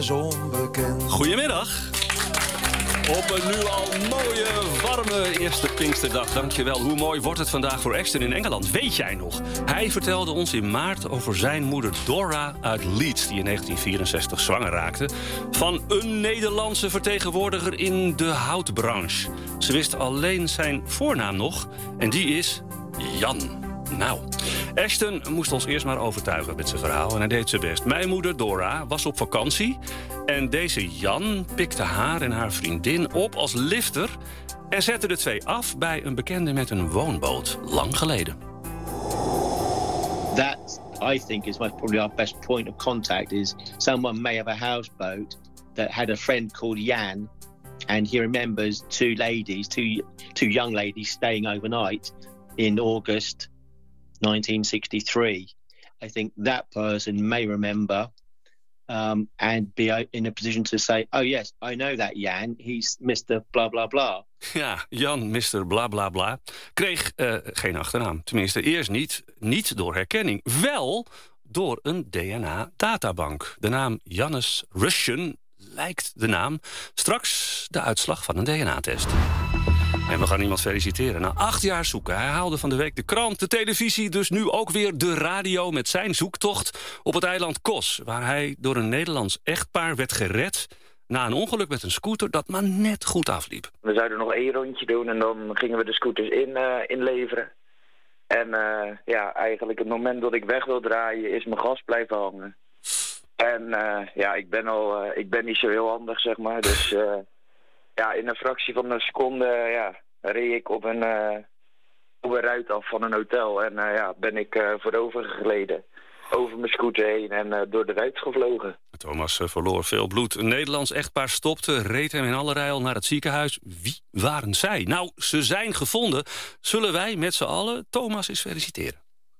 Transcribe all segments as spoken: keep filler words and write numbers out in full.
Onbekend. Goedemiddag. Op een nu al mooie, warme eerste Pinksterdag. Dankjewel. Hoe mooi wordt het vandaag voor Ashton in Engeland? Weet jij nog? Hij vertelde ons in maart over zijn moeder Dora uit Leeds, die in negentien vierenzestig zwanger raakte van een Nederlandse vertegenwoordiger in de houtbranche. Ze wist alleen zijn voornaam nog en die is Jan. Nou, Ashton moest ons eerst maar overtuigen met zijn verhaal en hij deed zijn best. Mijn moeder Dora was op vakantie en deze Jan pikte haar en haar vriendin op als lifter en zette de twee af bij een bekende met een woonboot, lang geleden. That, I think, is most probably our best point of contact, is someone may have a houseboat that had a friend called Jan, and he remembers two ladies, two, two young ladies staying overnight in August nineteen sixty-three. I think that person may remember um, and be in a position to say, oh yes, I know that Jan, he's mister blah blah blah. Ja, Jan, mister bla bla bla, kreeg uh, geen achternaam. Tenminste, eerst niet, niet door herkenning. Wel door een D N A-databank. De naam Jannes Russian lijkt de naam. Straks de uitslag van een D N A-test. En we gaan iemand feliciteren. Na acht jaar zoeken. Hij haalde van de week de krant, de televisie, dus nu ook weer de radio met zijn zoektocht op het eiland Kos, waar hij door een Nederlands echtpaar werd gered na een ongeluk met een scooter dat maar net goed afliep. We zouden nog één rondje doen en dan gingen we de scooters in, uh, inleveren. En uh, ja, eigenlijk het moment dat ik weg wil draaien is mijn gas blijven hangen. En uh, ja, ik ben al, uh, ik ben niet zo heel handig, zeg maar. Dus uh, ja, in een fractie van een seconde uh, ja, reed ik op een, uh, op een ruit af van een hotel. En uh, ja, ben ik uh, voorover gegleden. Over mijn scooter heen en uh, door de ruit gevlogen. Thomas uh, verloor veel bloed. Een Nederlands echtpaar stopte, reed hem in alle rijl naar het ziekenhuis. Wie waren zij? Nou, ze zijn gevonden. Zullen wij met z'n allen Thomas eens feliciteren?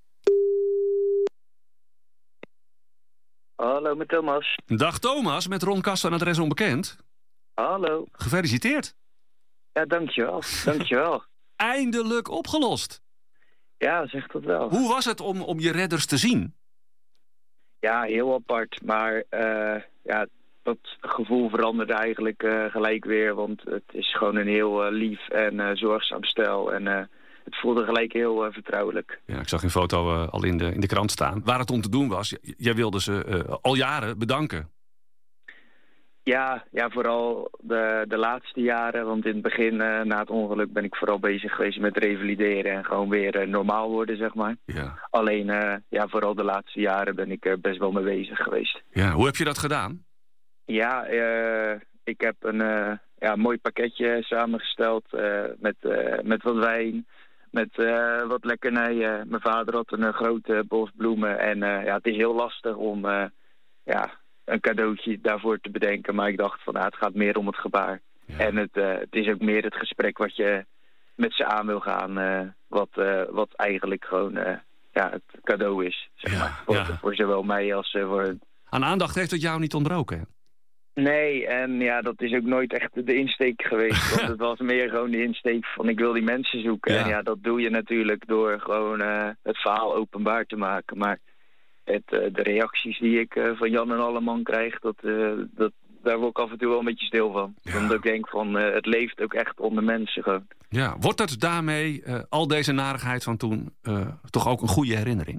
Hallo, met Thomas. Dag Thomas, met Ron Kast aan adres onbekend. Hallo. Gefeliciteerd. Ja, dankjewel. Dankjewel. Eindelijk opgelost. Ja, zeg dat wel. Hoe was het om, om je redders te zien? Ja, heel apart. Maar uh, ja, dat gevoel veranderde eigenlijk uh, gelijk weer. Want het is gewoon een heel uh, lief en uh, zorgzaam stel. En uh, het voelde gelijk heel uh, vertrouwelijk. Ja, ik zag een foto uh, al in de, in de krant staan. Waar het om te doen was, j- jij wilde ze uh, al jaren bedanken. Ja, ja, vooral de, de laatste jaren. Want in het begin, uh, na het ongeluk, ben ik vooral bezig geweest met revalideren. En gewoon weer uh, normaal worden, zeg maar. Ja. Alleen, uh, ja, vooral de laatste jaren ben ik er best wel mee bezig geweest. Ja, hoe heb je dat gedaan? Ja, uh, ik heb een uh, ja, mooi pakketje samengesteld uh, met, uh, met wat wijn, met uh, wat lekkernijen. Mijn vader had een uh, grote bos bloemen en uh, ja, het is heel lastig om uh, ja, een cadeautje daarvoor te bedenken. Maar ik dacht van, nou, het gaat meer om het gebaar. Ja. En het, uh, het is ook meer het gesprek wat je met ze aan wil gaan, uh, wat, uh, wat eigenlijk gewoon uh, ja, het cadeau is. Zeg maar. Ja, voor, ja. voor zowel mij als uh, voor... Aan aandacht heeft het jou niet ontbroken, hè? Nee, en ja, dat is ook nooit echt de insteek geweest. Want het was meer gewoon de insteek van ik wil die mensen zoeken. Ja. En ja, dat doe je natuurlijk door gewoon uh, het verhaal openbaar te maken. Maar het, uh, de reacties die ik uh, van Jan en Alleman krijg, dat, uh, dat, daar word ik af en toe wel een beetje stil van. Ja. Omdat ik denk van uh, het leeft ook echt onder mensen gewoon. Ja, wordt het daarmee, uh, al deze narigheid van toen, uh, toch ook een goede herinnering?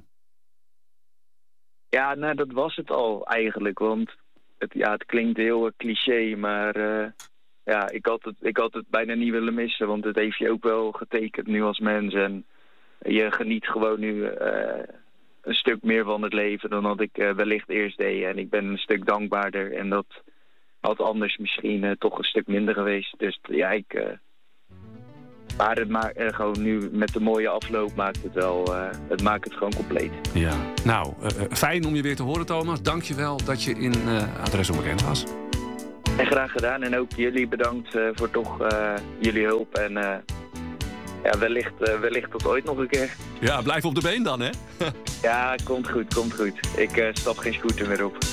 Ja, nou dat was het al eigenlijk, want... Het, ja, het klinkt heel uh, cliché, maar uh, ja, ik had, het, ik had het bijna niet willen missen. Want het heeft je ook wel getekend nu als mens. En je geniet gewoon nu uh, een stuk meer van het leven dan dat ik uh, wellicht eerst deed. En ik ben een stuk dankbaarder. En dat had anders misschien uh, toch een stuk minder geweest. Dus ja, ik... Uh, Maar het maakt uh, gewoon nu met de mooie afloop maakt het wel, uh, het maakt het gewoon compleet. Ja, nou, uh, fijn om je weer te horen, Thomas. Dank je wel dat je in uh, Adres Onbekend was. En graag gedaan. En ook jullie bedankt uh, voor toch uh, jullie hulp. En uh, ja, wellicht, uh, wellicht tot ooit nog een keer. Ja, blijf op de been dan, hè? Ja, komt goed, komt goed. Ik uh, stap geen scooter meer op.